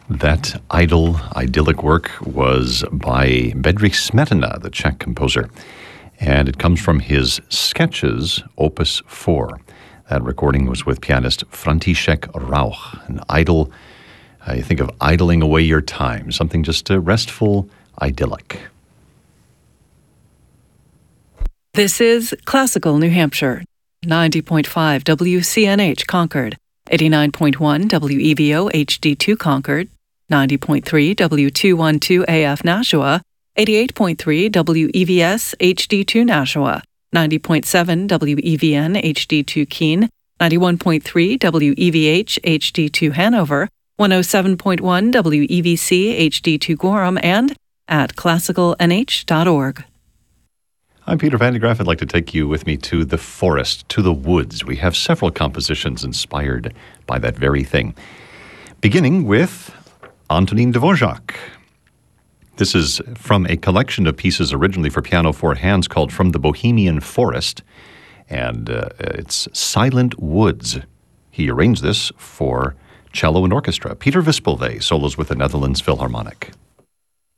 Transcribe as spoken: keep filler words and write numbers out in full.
That idle, idyllic work was by Bedřich Smetana, the Czech composer, and it comes from his Sketches, Opus four. That recording was with pianist František Rauch. An idle, uh, you think of idling away your time, something just uh, restful, idyllic. This is Classical New Hampshire, ninety point five W C N H Concord, eighty-nine point one W E V O H D two Concord, ninety point three W two twelve A F Nashua, eighty-eight point three W E V S H D two Nashua, ninety point seven W E V N H D two Keene, ninety-one point three W E V H H D two Hanover, one oh seven point one W E V C H D two Gorham, and at classical n h dot org. I'm Peter Van de Graaff. I'd like to take you with me to the forest, to the woods. We have several compositions inspired by that very thing. Beginning with Antonín Dvořák. This is from a collection of pieces originally for piano four hands called From the Bohemian Forest, and uh, it's Silent Woods. He arranged this for cello and orchestra. Peter Vispilvey solos with the Netherlands Philharmonic.